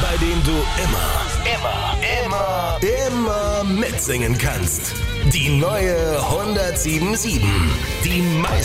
bei denen du immer mitsingen kannst. Die neue 107.7. Die meisten